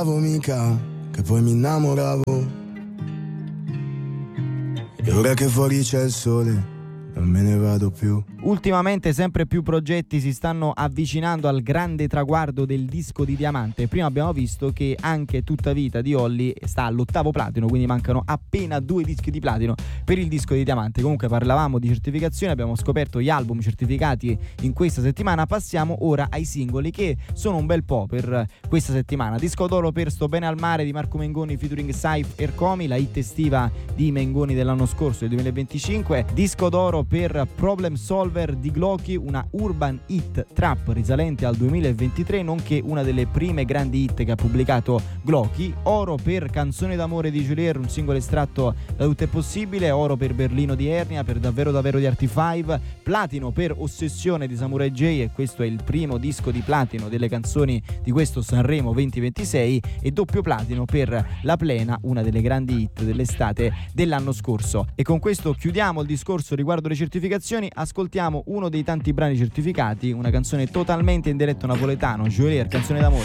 mica che poi mi innamoravo, e ora che fuori c'è il sole non me ne vado più. Ultimamente sempre più progetti si stanno avvicinando al grande traguardo del disco di diamante. Prima abbiamo visto che anche Tutta Vita di Olly sta all'8° platino, quindi mancano appena 2 dischi di platino per il disco di diamante. Comunque parlavamo di certificazioni, abbiamo scoperto gli album certificati in questa settimana. Passiamo ora ai singoli, che sono un bel po' per questa settimana. Disco d'oro per Sto bene al mare di Marco Mengoni featuring Saif Ercomi, la hit estiva di Mengoni dell'anno scorso, del 2025. Disco d'oro per Problem Solver di Glocky, una urban hit trap risalente al 2023, nonché una delle prime grandi hit che ha pubblicato Glocky. Oro per Canzone d'amore di Julier, un singolo estratto da Tutto è possibile. Oro per Berlino di Ernia, per Davvero davvero di Arti5. Platino per Ossessione di Samurai J, e questo è il primo disco di platino delle canzoni di questo Sanremo 2026. E doppio platino per La Plena, una delle grandi hit dell'estate dell'anno scorso. E con questo chiudiamo il discorso riguardo le certificazioni. Ascoltiamo uno dei tanti brani certificati, una canzone totalmente in dialetto napoletano, Julier, Canzone d'amore.